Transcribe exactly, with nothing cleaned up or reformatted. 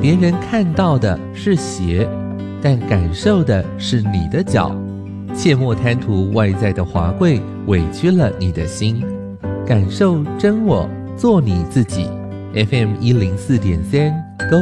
别人看到的是鞋，但感受的是你的脚。切莫贪图外在的华贵，委屈了你的心。感受真我，做你自己。F M 一零四点三